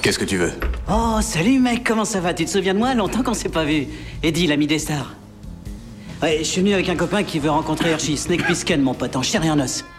Qu'est-ce que tu veux? Oh, salut mec, comment ça va? Tu te souviens de moi? Longtemps qu'on s'est pas vu. Eddie, l'ami des stars. Ouais, je suis venu avec un copain qui veut rencontrer Hershey. Snake Plissken, mon pote, en chair et en os.